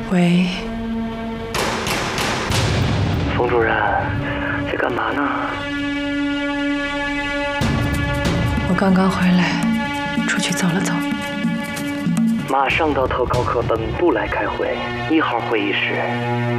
喂， 冯主任，在干嘛呢？ 我刚刚回来，出去走了走。 马上到特高课本部来开会，1号会议室。